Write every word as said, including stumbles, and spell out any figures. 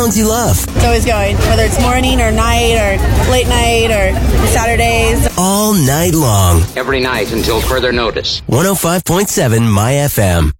songs you love. It's always going, whether it's morning or night or late night or Saturdays. All night long. Every night until further notice. one oh five point seven My F M.